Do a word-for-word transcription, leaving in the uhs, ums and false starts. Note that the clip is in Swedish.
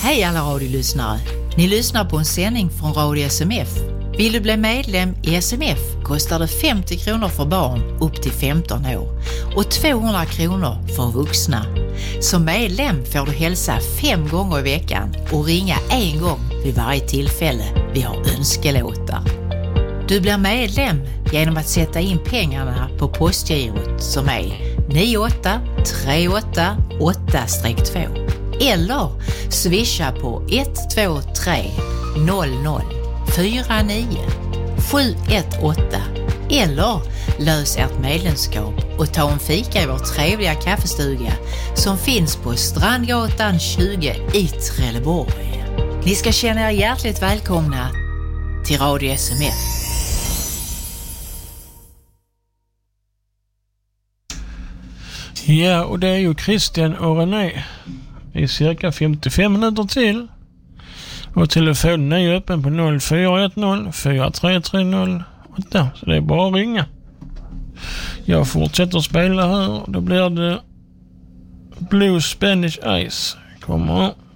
Hej alla radiolyssnare. Ni lyssnar på en sändning från Radio S M F. Vill du bli medlem i S M F kostar det femtio kronor för barn upp till femton år och tvåhundra kronor för vuxna. Som medlem får du hälsa fem gånger i veckan och ringa en gång vid varje tillfälle vi har önskelåtar. Du blir medlem genom att sätta in pengarna på postgirot som är nio åtta tre åtta åtta två eller swisha på ett två tre noll noll fyra nio sju ett åtta eller lös ert medlemskap och ta en fika i vår trevliga kaffestuga som finns på Strandgatan tjugo i Trelleborg. Ni ska känna er hjärtligt välkomna till Radio S M F. Ja, och det är ju Christian och René i cirka femtiofem minuter till. Och telefonen är ju öppen på noll fyra ett noll fyra tre tre noll åtta, så det är bara att ringa. Jag fortsätter spela här, då blir det Blue Spanish Ice. Kommer